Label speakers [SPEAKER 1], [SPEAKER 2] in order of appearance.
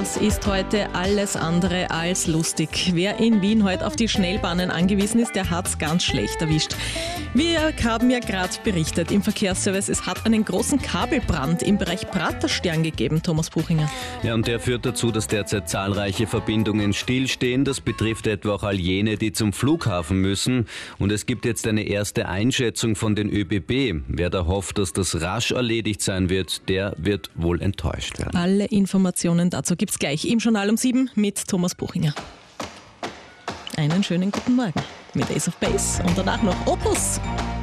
[SPEAKER 1] Das ist heute alles andere als lustig. Wer in Wien heute auf die Schnellbahnen angewiesen ist, der hat's ganz schlecht erwischt. Wir haben ja gerade berichtet im Verkehrsservice, es hat einen großen Kabelbrand im Bereich Praterstern gegeben, Thomas Buchinger.
[SPEAKER 2] Ja, und der führt dazu, dass derzeit zahlreiche Verbindungen stillstehen. Das betrifft etwa auch all jene, die zum Flughafen müssen. Und es gibt jetzt eine erste Einschätzung von den ÖBB. Wer da hofft, dass das rasch erledigt sein wird, der wird wohl enttäuscht werden.
[SPEAKER 1] Alle Informationen dazu gibt's gleich im Journal um 7 mit Thomas Buchinger. Einen schönen guten Morgen mit Ace of Base und danach noch Opus.